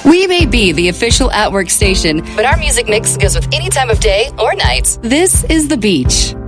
We may be the official At Work station, but our music mix goes with any time of day or night. This is The Beach.